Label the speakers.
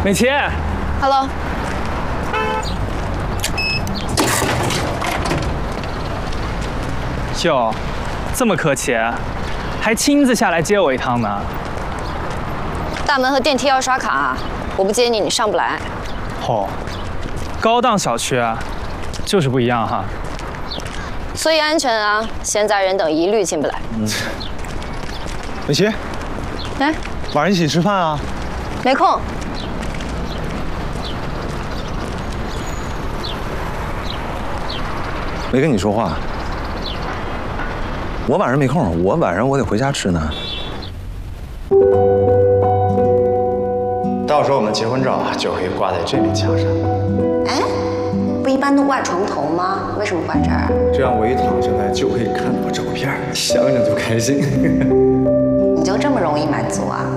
Speaker 1: 美琪
Speaker 2: ，Hello。
Speaker 1: 哟，这么客气，还亲自下来接我一趟呢。
Speaker 2: 大门和电梯要刷卡，我不接你，你上不来。
Speaker 1: 哦，高档小区啊，就是不一样哈。
Speaker 2: 所以安全啊，闲杂人等一律进不来。
Speaker 3: 美琪，
Speaker 2: 哎，
Speaker 3: 晚上一起吃饭啊？
Speaker 2: 没空。
Speaker 3: 没跟你说话。我晚上没空，我晚上我得回家吃呢。
Speaker 4: 到时候我们结婚照就可以挂在这面墙上。
Speaker 5: 哎，不一般都挂床头吗？为什么挂这儿？
Speaker 4: 这样我一躺下来就可以看到照片，想想就开心。
Speaker 5: 你就这么容易满足啊？